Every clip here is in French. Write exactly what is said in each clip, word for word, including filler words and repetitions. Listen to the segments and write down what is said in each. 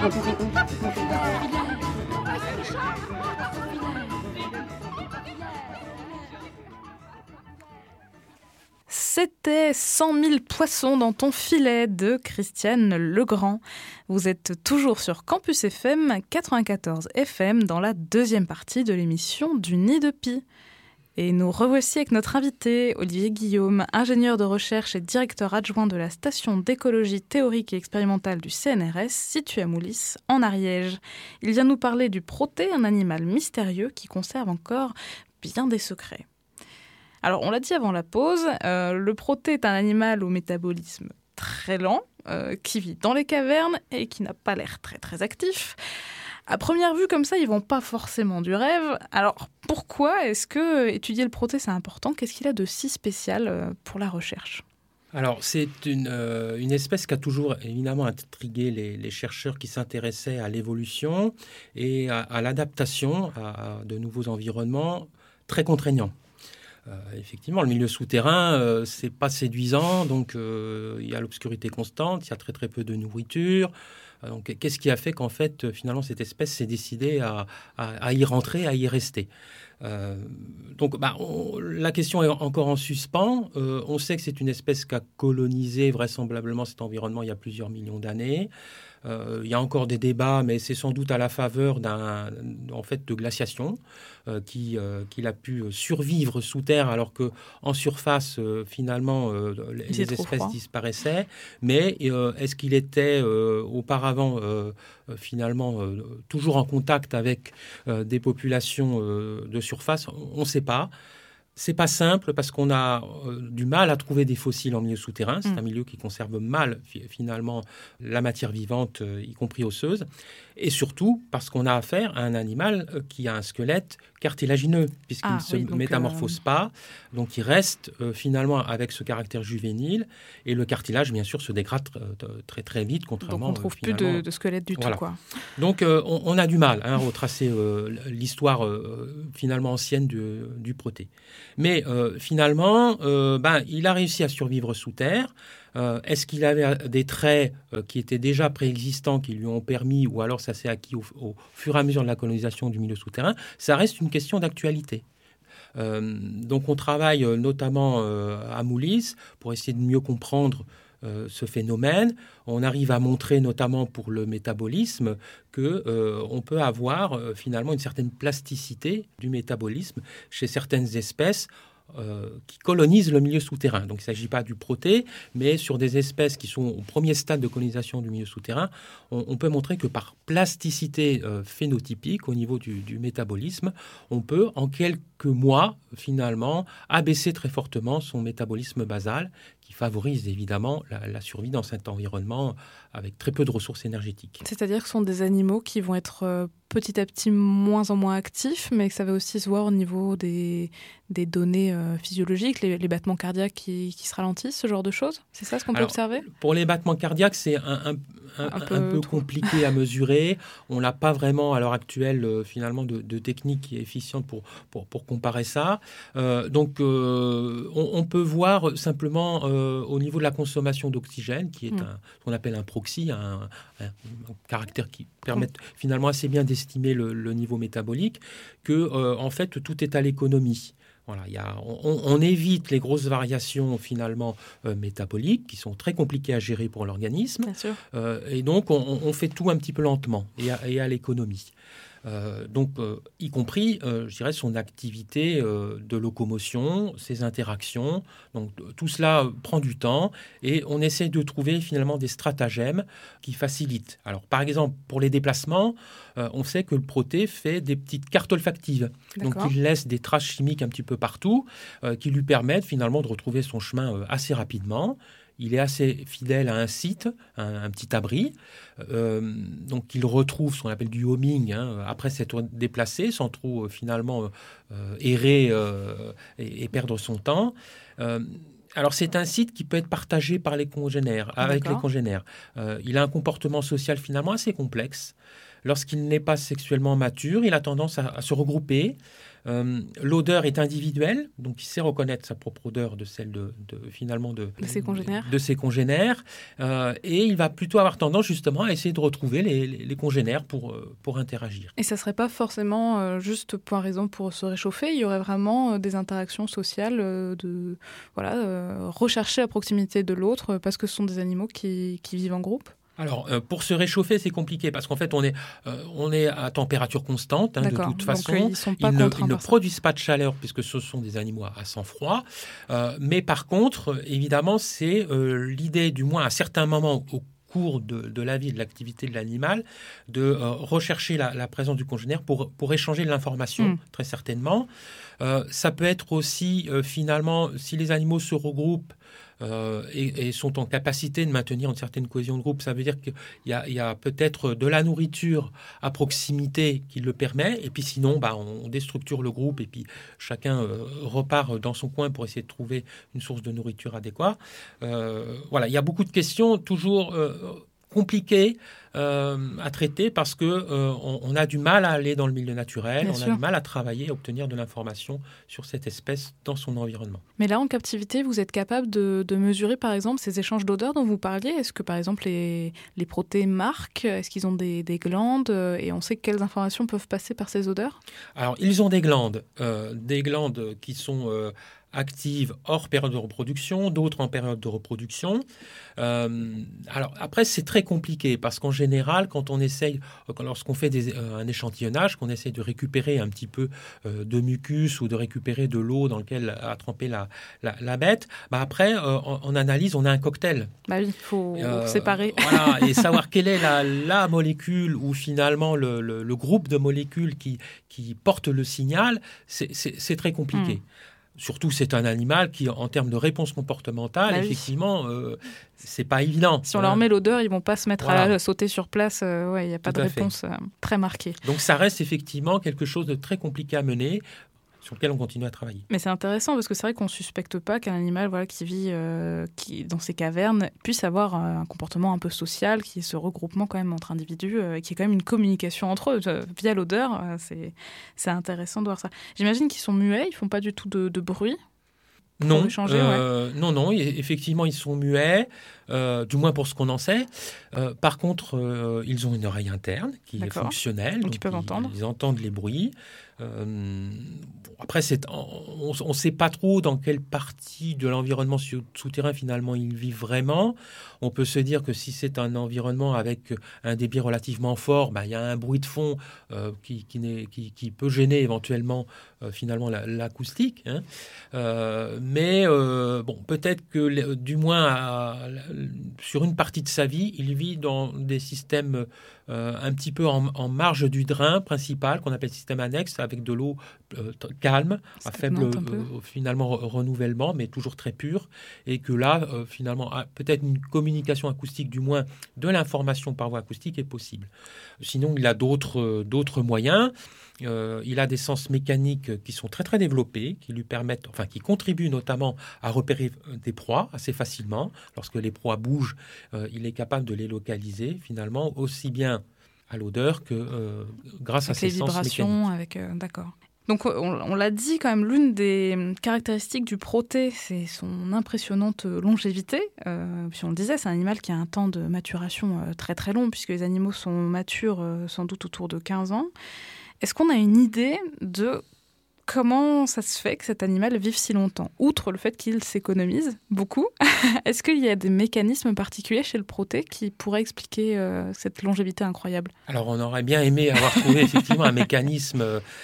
C'était cent mille poissons dans ton filet de Christiane Legrand. Vous êtes toujours sur Campus F M quatre-vingt-quatorze F M dans la deuxième partie de l'émission du Nid de Pie. Et nous revoici avec notre invité, Olivier Guillaume, ingénieur de recherche et directeur adjoint de la station d'écologie théorique et expérimentale du C N R S, située à Moulis, en Ariège. Il vient nous parler du proté, un animal mystérieux qui conserve encore bien des secrets. Alors, on l'a dit avant la pause, euh, le proté est un animal au métabolisme très lent, euh, qui vit dans les cavernes et qui n'a pas l'air très très actif. À première vue, comme ça, ils vont pas forcément du rêve. Alors, pourquoi est-ce que étudier le proté, c'est important ? Qu'est-ce qu'il a de si spécial pour la recherche ? Alors, c'est une, euh, une espèce qui a toujours évidemment intrigué les, les chercheurs qui s'intéressaient à l'évolution et à, à l'adaptation à, à de nouveaux environnements très contraignants. Euh, effectivement, le milieu souterrain, euh, c'est pas séduisant, donc euh, il y a l'obscurité constante, il y a très très peu de nourriture. Euh, donc, qu'est-ce qui a fait qu'en fait, finalement, cette espèce s'est décidée à, à, à y rentrer, à y rester ? Euh, donc, bah, on, la question est encore en suspens. Euh, on sait que c'est une espèce qui a colonisé vraisemblablement cet environnement il y a plusieurs millions d'années. Euh, il y a encore des débats, mais c'est sans doute à la faveur d'un, en fait, de glaciation euh, qui, euh, qu'il a pu survivre sous terre, alors qu'en surface, euh, finalement, euh, les, les espèces froid. disparaissaient. Mais euh, est-ce qu'il était euh, auparavant, euh, finalement, euh, toujours en contact avec euh, des populations euh, de surface ? On ne sait pas. C'est pas simple parce qu'on a euh, du mal à trouver des fossiles en milieu souterrain. C'est mmh. un milieu qui conserve mal fi- finalement la matière vivante, euh, y compris osseuse. Et surtout parce qu'on a affaire à un animal euh, qui a un squelette cartilagineux, puisqu'il ne ah, se oui, métamorphose euh... pas. Donc il reste euh, finalement avec ce caractère juvénile. Et le cartilage, bien sûr, se dégrade euh, très très vite, contrairement... Donc on ne trouve euh, plus de, de squelette du voilà. tout, quoi. Donc euh, on, on a du mal hein, à retracer euh, l'histoire euh, finalement ancienne du, du proté. Mais euh, finalement, euh, ben, il a réussi à survivre sous terre. Euh, est-ce qu'il avait des traits euh, qui étaient déjà préexistants, qui lui ont permis, ou alors ça s'est acquis au, au fur et à mesure de la colonisation du milieu souterrain ? Ça reste une question d'actualité. Euh, donc on travaille euh, notamment euh, à Moulis pour essayer de mieux comprendre euh, ce phénomène. On arrive à montrer, notamment pour le métabolisme, qu'on euh, peut avoir euh, finalement une certaine plasticité du métabolisme chez certaines espèces Euh, qui colonisent le milieu souterrain. Donc il ne s'agit pas du proté, mais sur des espèces qui sont au premier stade de colonisation du milieu souterrain, on, on peut montrer que par plasticité euh, phénotypique au niveau du, du métabolisme, on peut en quelques mois finalement abaisser très fortement son métabolisme basal, qui favorise évidemment la, la survie dans cet environnement avec très peu de ressources énergétiques. C'est-à-dire que ce sont des animaux qui vont être euh, petit à petit moins en moins actifs, mais que ça va aussi se voir au niveau des, des données euh, physiologiques, les, les battements cardiaques qui, qui se ralentissent, ce genre de choses ? C'est ça ce qu'on peut Alors, observer ? Pour les battements cardiaques, c'est un, un, un, un, peu, un peu compliqué à mesurer. On n'a pas vraiment à l'heure actuelle euh, finalement de, de technique qui est efficiente pour, pour, pour comparer ça. Euh, donc euh, on, on peut voir simplement euh, au niveau de la consommation d'oxygène, qui est mmh. un, ce qu'on appelle un proxy, un, un, un caractère qui permet mmh. finalement assez bien d'estimer le, le niveau métabolique, que euh, en fait tout est à l'économie. Voilà, il y a, on, on évite les grosses variations finalement euh, métaboliques qui sont très compliquées à gérer pour l'organisme. Bien sûr. Euh, et donc on, on fait tout un petit peu lentement et à, et à l'économie. Euh, donc, euh, y compris, euh, je dirais, son activité euh, de locomotion, ses interactions. Donc, tout cela euh, prend du temps et on essaie de trouver finalement des stratagèmes qui facilitent. Alors, par exemple, pour les déplacements, euh, on sait que le proté fait des petites cartes olfactives. D'accord. Donc, il laisse des traces chimiques un petit peu partout euh, qui lui permettent finalement de retrouver son chemin euh, assez rapidement. Il est assez fidèle à un site, un, un petit abri. Euh, donc, il retrouve ce qu'on appelle du homing hein, après s'être déplacé, sans trop euh, finalement euh, errer euh, et, et perdre son temps. Euh, alors, c'est un site qui peut être partagé par les congénères, avec D'accord. les congénères. Euh, il a un comportement social finalement assez complexe. lorsqu'il n'est pas sexuellement mature, il a tendance à, à se regrouper. Euh, l'odeur est individuelle, donc il sait reconnaître sa propre odeur de celle de, de finalement de, de ses congénères, de, de ses congénères euh, et il va plutôt avoir tendance justement à essayer de retrouver les, les, les congénères pour, pour interagir. Et ça ne serait pas forcément euh, juste pour raison pour se réchauffer, il y aurait vraiment euh, des interactions sociales, euh, de voilà, euh, rechercher à proximité de l'autre euh, parce que ce sont des animaux qui, qui vivent en groupe? Alors, euh, pour se réchauffer, c'est compliqué parce qu'en fait, on est, euh, on est à température constante, hein, de toute façon. Donc, ils, sont pas ils ne, ils ne par produisent ça. pas de chaleur puisque ce sont des animaux à, à sang froid. Euh, mais par contre, évidemment, c'est euh, l'idée, du moins à certains moments au cours de, de la vie, de l'activité de l'animal, de euh, rechercher la, la présence du congénère pour, pour échanger de l'information, mmh. très certainement. Euh, ça peut être aussi, euh, finalement, si les animaux se regroupent, Euh, et, et sont en capacité de maintenir une certaine cohésion de groupe. Ça veut dire qu'il y a, il y a peut-être de la nourriture à proximité qui le permet, et puis sinon, bah, on déstructure le groupe, et puis chacun euh, repart dans son coin pour essayer de trouver une source de nourriture adéquate. Euh, voilà, il y a beaucoup de questions toujours euh, compliquées euh, à traiter parce que euh, on, on a du mal à aller dans le milieu naturel, Bien on sûr. a du mal à travailler, à obtenir de l'information sur cette espèce dans son environnement. Mais là, en captivité, vous êtes capable de, de mesurer, par exemple, ces échanges d'odeurs dont vous parliez. Est-ce que, par exemple, les, les protés marquent? Est-ce qu'ils ont des, des glandes? Et on sait quelles informations peuvent passer par ces odeurs? Alors, ils ont des glandes, euh, des glandes qui sont euh, actives hors période de reproduction, d'autres en période de reproduction. Euh, alors, après, c'est très compliqué parce qu'en général, quand on essaye, lorsqu'on fait des, euh, un échantillonnage, qu'on essaye de récupérer un petit peu euh, de mucus ou de récupérer de l'eau dans laquelle a trempé la, la, la bête, bah après, euh, en, en analyse, on a un cocktail. Bah oui, il faut euh, séparer. Voilà, et savoir quelle est la, la molécule ou finalement le, le, le groupe de molécules qui, qui porte le signal, c'est, c'est, c'est très compliqué. Mmh. Surtout, c'est un animal qui, en termes de réponse comportementale, bah oui. effectivement, euh, c'est pas évident. Si on leur met l'odeur, ils vont pas se mettre voilà. à sauter sur place. Euh, ouais, il n'y a pas Tout de réponse euh, très marquée. Donc, ça reste effectivement quelque chose de très compliqué à mener, sur lequel on continue à travailler. Mais c'est intéressant parce que c'est vrai qu'on ne suspecte pas qu'un animal voilà, qui vit euh, qui, dans ces cavernes puisse avoir euh, un comportement un peu social, qui est ce regroupement quand même entre individus, euh, qui est quand même une communication entre eux euh, via l'odeur. Euh, c'est, c'est intéressant de voir ça. J'imagine qu'ils sont muets, ils ne font pas du tout de, de bruit. Non, échanger, euh, ouais. non, non, effectivement, ils sont muets, euh, du moins pour ce qu'on en sait. Euh, par contre, euh, ils ont une oreille interne qui D'accord. est fonctionnelle. Donc, donc ils peuvent ils, entendre. Ils entendent les bruits. Euh, après, c'est, on ne sait pas trop dans quelle partie de l'environnement souterrain, finalement, ils vivent vraiment. On peut se dire que si c'est un environnement avec un débit relativement fort, bah, y a un bruit de fond euh, qui, qui, n'est, qui, qui peut gêner éventuellement euh, finalement la, l'acoustique. Hein. Euh, mais euh, bon, peut-être que du moins à, à, sur une partie de sa vie, il vit dans des systèmes euh, un petit peu en, en marge du drain principal, qu'on appelle système annexe, avec de l'eau euh, calme, à faible euh, finalement re- renouvellement, mais toujours très pure, et que là, euh, finalement, peut-être une communication acoustique, du moins de l'information par voie acoustique, est possible. Sinon, il a d'autres, euh, d'autres moyens. Euh, il a des sens mécaniques qui sont très très développés, qui lui permettent, enfin qui contribuent notamment à repérer des proies assez facilement. Lorsque les proies bougent, euh, il est capable de les localiser finalement aussi bien à l'odeur que euh, grâce avec à ses les sens vibrations, mécaniques. Avec, euh, d'accord. Donc on, on l'a dit quand même, l'une des caractéristiques du proté, c'est son impressionnante longévité. Euh, puis on le disait, c'est un animal qui a un temps de maturation euh, très très long, puisque les animaux sont matures euh, sans doute autour de quinze ans. Est-ce qu'on a une idée de comment ça se fait que cet animal vive si longtemps? Outre le fait qu'il s'économise beaucoup, est-ce qu'il y a des mécanismes particuliers chez le proté qui pourraient expliquer euh, cette longévité incroyable? Alors, on aurait bien aimé avoir trouvé effectivement un mécanisme,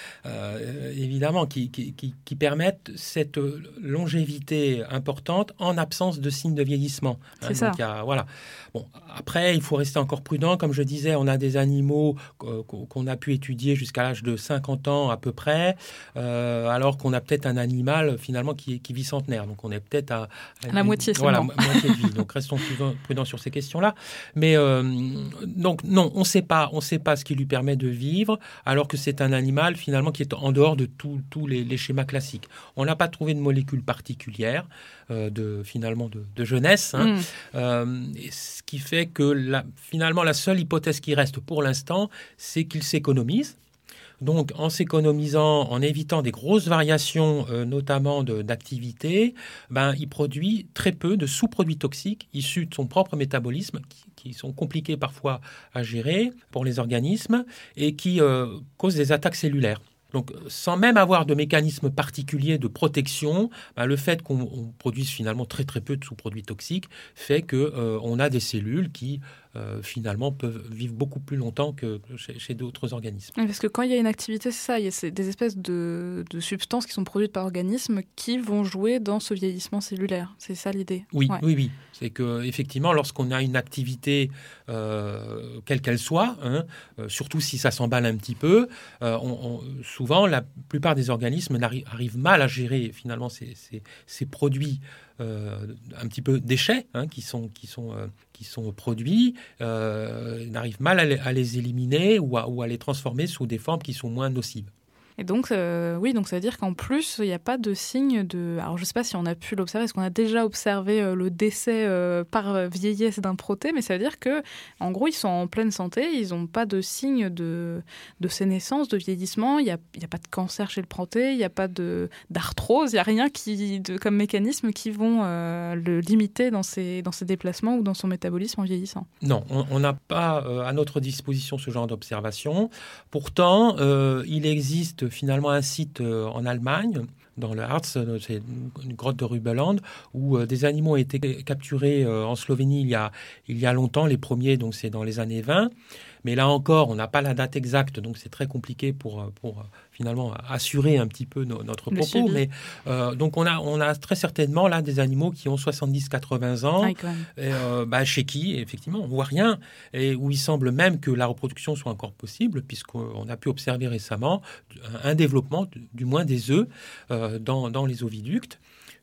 euh, évidemment, qui, qui, qui, qui permette cette longévité importante en absence de signes de vieillissement. C'est hein, ça. Donc, il y a, voilà. Bon, après, il faut rester encore prudent. Comme je disais, on a des animaux euh, qu'on a pu étudier jusqu'à l'âge de cinquante ans à peu près. Euh, euh, alors qu'on a peut-être un animal finalement qui, qui vit centenaire. Donc on est peut-être à, à la une, moitié voilà, seulement. moitié de vie. Donc restons prudents sur ces questions-là. Mais euh, donc non, on ne sait pas, on sait pas ce qui lui permet de vivre, alors que c'est un animal finalement qui est en dehors de tous les, les schémas classiques. On n'a pas trouvé de molécule particulière euh, de finalement de, de jeunesse, hein, mm. euh, ce qui fait que la, finalement la seule hypothèse qui reste pour l'instant, c'est qu'il s'économise. Donc, en s'économisant, en évitant des grosses variations, euh, notamment de, d'activité, ben, il produit très peu de sous-produits toxiques issus de son propre métabolisme, qui, qui sont compliqués parfois à gérer pour les organismes et qui euh, causent des attaques cellulaires. Donc, sans même avoir de mécanisme particulier de protection, ben, le fait qu'on on produise finalement très très peu de sous-produits toxiques fait qu'on euh, a des cellules qui euh, finalement peuvent vivre beaucoup plus longtemps que chez, chez d'autres organismes. Parce que quand il y a une activité, c'est ça, il y a des espèces de, de substances qui sont produites par l'organisme qui vont jouer dans ce vieillissement cellulaire. C'est ça l'idée. Oui, ouais. oui, oui. C'est qu'effectivement, lorsqu'on a une activité, euh, quelle qu'elle soit, hein, euh, surtout si ça s'emballe un petit peu, euh, on, on, souvent, la plupart des organismes arrivent mal à gérer finalement ces, ces, ces produits euh, un petit peu déchets hein, qui, sont, qui, sont, euh, qui sont produits, euh, n'arrivent mal à les, à les éliminer ou à, ou à les transformer sous des formes qui sont moins nocives. Et donc, euh, oui, donc ça veut dire qu'en plus, il n'y a pas de signe de... Alors, je ne sais pas si on a pu l'observer, est-ce qu'on a déjà observé euh, le décès euh, par vieillesse d'un proté, mais ça veut dire qu'en gros, ils sont en pleine santé, ils n'ont pas de signe de, de sénescence, de vieillissement, il n'y a, a pas de cancer chez le proté, il n'y a pas de, d'arthrose, il n'y a rien qui, de, comme mécanisme qui vont euh, le limiter dans ses, dans ses déplacements ou dans son métabolisme en vieillissant. Non, on n'a pas euh, à notre disposition ce genre d'observation. Pourtant, euh, il existe finalement un site euh, en Allemagne, dans le Harz, c'est une grotte de Rubeland, où euh, des animaux ont été capturés euh, en Slovénie il y a, il y a longtemps. Les premiers, donc c'est dans les années vingt. Mais là encore, on n'a pas la date exacte, donc c'est très compliqué pour, pour euh, finalement assurer un petit peu no, notre propos. Suivi. Mais euh, donc on a, on a très certainement là des animaux qui ont soixante-dix à quatre-vingts ans, ah, et, euh, bah, chez qui effectivement on voit rien, et où il semble même que la reproduction soit encore possible, puisqu'on a pu observer récemment un développement, du moins des œufs, euh, dans, dans les oviducts.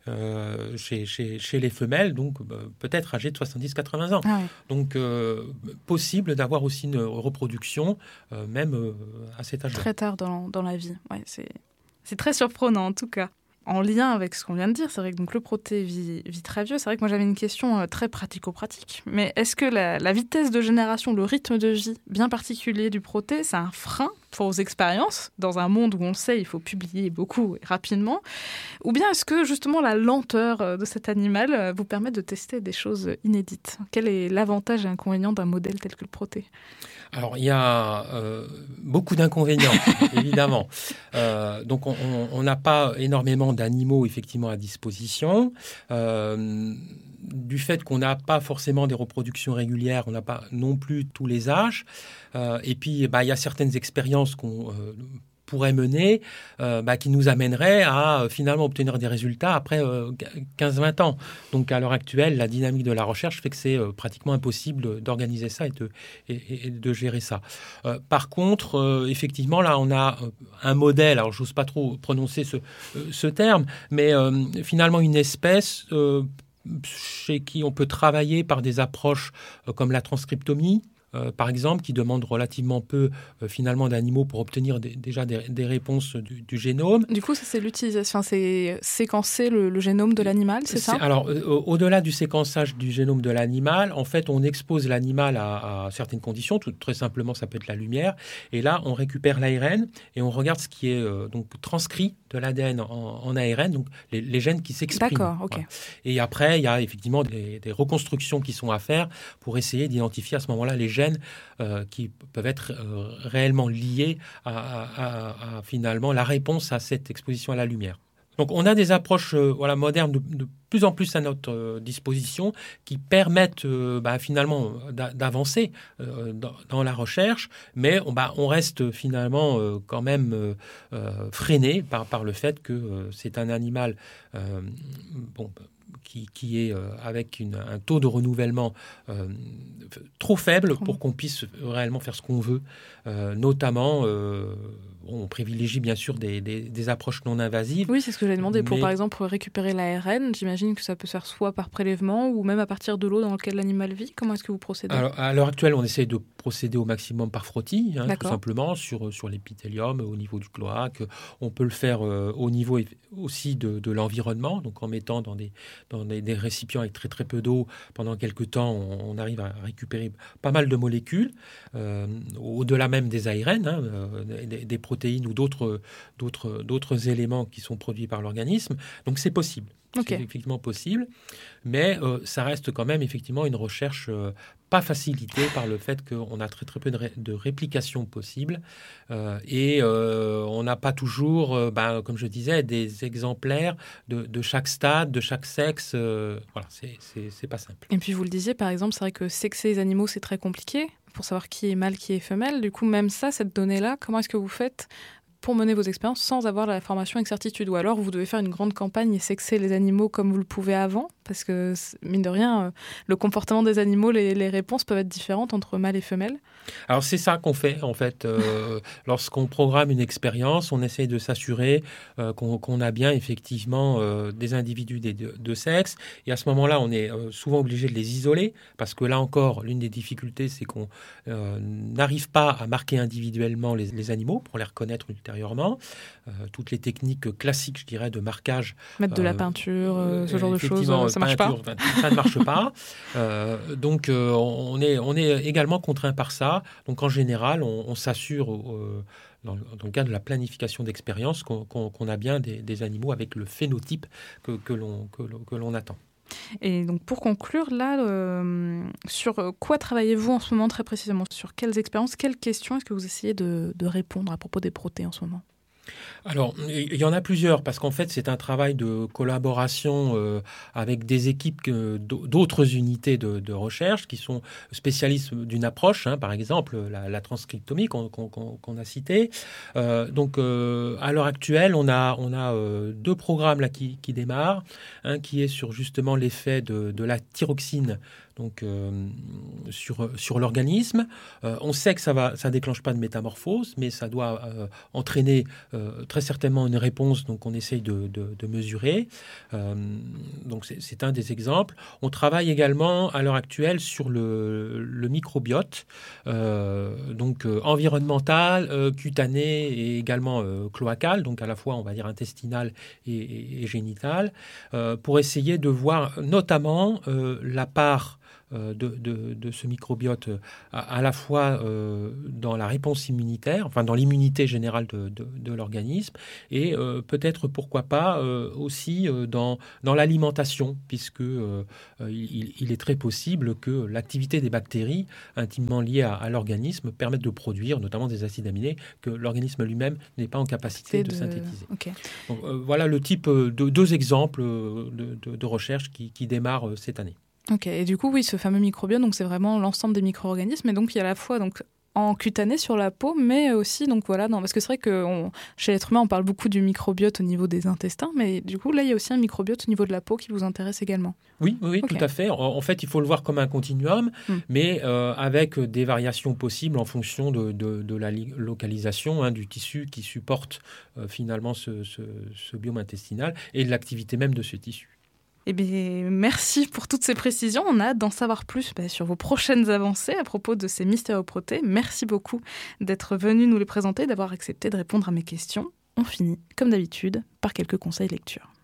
Euh, chez, chez, chez les femelles, donc euh, peut-être âgées de soixante-dix à quatre-vingts ans. Ah ouais. Donc, euh, possible d'avoir aussi une reproduction, euh, même euh, à cet âge-là. Très tard dans, dans la vie. Ouais, c'est, c'est très surprenant, en tout cas. En lien avec ce qu'on vient de dire, c'est vrai que donc, le proté vit, vit très vieux. C'est vrai que moi, j'avais une question euh, très pratico-pratique. Mais est-ce que la, la vitesse de génération, le rythme de vie bien particulier du proté, c'est un frein pour vos expériences, dans un monde où on le sait, il faut publier beaucoup et rapidement? Ou bien est-ce que justement la lenteur de cet animal vous permet de tester des choses inédites? Quel est l'avantage et l'inconvénient d'un modèle tel que le proté? Alors, il y a euh, beaucoup d'inconvénients, évidemment. Euh, donc, on n'a pas énormément d'animaux, effectivement, à disposition. Euh, du fait qu'on n'a pas forcément des reproductions régulières, on n'a pas non plus tous les âges. Euh, et puis, bah, il y a certaines expériences qu'on... Euh, pourrait mener, euh, bah, qui nous amènerait à euh, finalement obtenir des résultats après euh, quinze à vingt ans. Donc à l'heure actuelle, la dynamique de la recherche fait que c'est euh, pratiquement impossible d'organiser ça et de, et, et de gérer ça. Euh, par contre, euh, effectivement, là, on a un modèle, alors j'ose pas trop prononcer ce, euh, ce terme, mais euh, finalement une espèce euh, chez qui on peut travailler par des approches euh, comme la transcriptomie, Euh, par exemple, qui demande relativement peu euh, finalement d'animaux pour obtenir des, déjà des, des réponses du, du génome. Du coup, ça, c'est l'utilisation, enfin, c'est séquencer le, le génome de l'animal, c'est, c'est ça? Alors, euh, au-delà du séquençage du génome de l'animal, en fait, on expose l'animal à, à certaines conditions. Tout, très simplement, ça peut être la lumière. Et là, on récupère l'A R N et on regarde ce qui est euh, donc transcrit de l'A D N en, en A R N, donc les, les gènes qui s'expriment. D'accord, ok. Voilà. Et après, il y a effectivement des, des reconstructions qui sont à faire pour essayer d'identifier à ce moment-là les gènes euh, qui peuvent être euh, réellement liés à, à, à, à finalement la réponse à cette exposition à la lumière. Donc on a des approches euh, voilà, modernes de, de plus en plus à notre euh, disposition qui permettent euh, bah, finalement d'a, d'avancer euh, dans, dans la recherche, mais on, bah, on reste finalement euh, quand même euh, euh, freiné par, par le fait que euh, c'est un animal euh, bon, qui, qui est euh, avec une, un taux de renouvellement euh, trop faible pour qu'on puisse réellement faire ce qu'on veut, euh, notamment... Euh, on privilégie bien sûr des, des, des approches non invasives. Oui, c'est ce que j'ai demandé. Pour, mais... par exemple, récupérer l'A R N, j'imagine que ça peut se faire soit par prélèvement ou même à partir de l'eau dans laquelle l'animal vit. Comment est-ce que vous procédez ? Alors, à l'heure actuelle, on essaye de procéder au maximum par frottis, hein, tout D'accord. simplement, sur, sur l'épithélium, au niveau du cloaque. On peut le faire euh, au niveau aussi de, de l'environnement, donc en mettant dans des, dans des, des récipients avec très très peu d'eau. Pendant quelques temps, on, on arrive à récupérer pas mal de molécules, euh, au-delà même des A R N, hein, euh, des, des protéines ou d'autres, d'autres, d'autres éléments qui sont produits par l'organisme. Donc c'est possible. Okay. C'est effectivement possible, mais euh, ça reste quand même effectivement une recherche euh, pas facilitée par le fait qu'on a très très peu de, ré- de réplication possible euh, et euh, on n'a pas toujours, euh, bah, comme je disais, des exemplaires de, de chaque stade, de chaque sexe. Euh, voilà, c'est, c'est, c'est pas simple. Et puis vous le disiez, par exemple, c'est vrai que sexer les animaux, c'est très compliqué pour savoir qui est mâle, qui est femelle. Du coup, même ça, cette donnée-là, comment est-ce que vous faites pour mener vos expériences sans avoir la formation avec certitude? Ou alors vous devez faire une grande campagne et sexer les animaux comme vous le pouvez avant? Parce que, mine de rien, euh, le comportement des animaux, les, les réponses peuvent être différentes entre mâles et femelles. Alors c'est ça qu'on fait en fait. Euh, lorsqu'on programme une expérience, on essaye de s'assurer euh, qu'on, qu'on a bien effectivement euh, des individus des deux, deux sexes. Et à ce moment-là, on est euh, souvent obligé de les isoler parce que là encore, l'une des difficultés, c'est qu'on euh, n'arrive pas à marquer individuellement les, les animaux pour les reconnaître ultérieurement. Euh, toutes les techniques classiques, je dirais, de marquage. Mettre de euh, la peinture, euh, ce genre de choses, ça marche peinture, pas. Ça ne marche pas. Euh, donc euh, on est on est également contraint par ça. Donc en général, on, on s'assure euh, dans, dans le cadre de la planification d'expérience qu'on, qu'on, qu'on a bien des, des animaux avec le phénotype que, que, l'on, que, l'on, que l'on attend. Et donc pour conclure, là, euh, sur quoi travaillez-vous en ce moment très précisément? Sur quelles expériences, quelles questions est-ce que vous essayez de, de répondre à propos des protés en ce moment? Alors, il y en a plusieurs, parce qu'en fait, c'est un travail de collaboration euh, avec des équipes, que, d'autres unités de, de recherche qui sont spécialistes d'une approche, hein, par exemple, la, la transcriptomie qu'on, qu'on, qu'on a citée. Euh, donc, euh, à l'heure actuelle, on a, on a euh, deux programmes là, qui, qui démarrent. Un qui est sur justement l'effet de, de la thyroxine donc, euh, sur, sur l'organisme. Euh, on sait que ça ne ça déclenche pas de métamorphose, mais ça doit euh, entraîner euh, très certainement une réponse, donc on essaye de, de, de mesurer. Euh, donc c'est, c'est un des exemples. On travaille également à l'heure actuelle sur le, le microbiote, euh, donc euh, environnemental, euh, cutané et également euh, cloacal, donc à la fois on va dire intestinal et, et, et génital, euh, pour essayer de voir notamment euh, la part De, de, de ce microbiote à, à la fois euh, dans la réponse immunitaire, enfin dans l'immunité générale de, de, de l'organisme, et euh, peut-être, pourquoi pas, euh, aussi euh, dans, dans l'alimentation, puisque euh, il, il est très possible que l'activité des bactéries intimement liées à, à l'organisme permette de produire notamment des acides aminés que l'organisme lui-même n'est pas en capacité de, de synthétiser. Okay. Donc, euh, voilà le type de deux exemples de, de, de recherche qui, qui démarrent cette année. Ok, et du coup, oui, ce fameux microbiote, donc c'est vraiment l'ensemble des micro-organismes, et donc il y a à la fois donc, en cutané sur la peau, mais aussi, donc voilà, non, parce que c'est vrai que on, chez l'être humain, on parle beaucoup du microbiote au niveau des intestins, mais du coup, là, il y a aussi un microbiote au niveau de la peau qui vous intéresse également. Oui, oui, okay. Tout à fait. En, en fait, il faut le voir comme un continuum, mm. mais euh, avec des variations possibles en fonction de, de, de la li- localisation hein, du tissu qui supporte euh, finalement ce, ce, ce biome intestinal et de l'activité même de ce tissu. Eh bien, merci pour toutes ces précisions. On a hâte d'en savoir plus bah, sur vos prochaines avancées à propos de ces mystéroprotés. Merci beaucoup d'être venu nous les présenter, d'avoir accepté de répondre à mes questions. On finit, comme d'habitude, par quelques conseils lecture.